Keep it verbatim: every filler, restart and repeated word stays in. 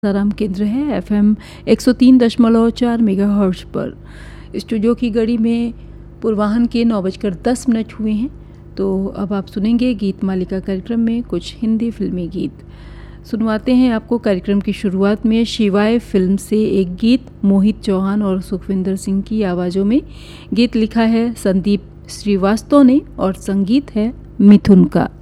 सासाराम केंद्र है एफएम एक सौ तीन दशमलव चार मेगाहर्ट्ज पर। स्टूडियो की घड़ी में पूर्वाह्न के नौ बजकर दस मिनट हुए हैं। तो अब आप सुनेंगे गीत मालिका कार्यक्रम में कुछ हिंदी फिल्मी गीत। सुनवाते हैं आपको कार्यक्रम की शुरुआत में शिवाय फिल्म से एक गीत मोहित चौहान और सुखविंदर सिंह की आवाज़ों में। गीत लिखा है संदीप श्रीवास्तव ने और संगीत है मिथुन का।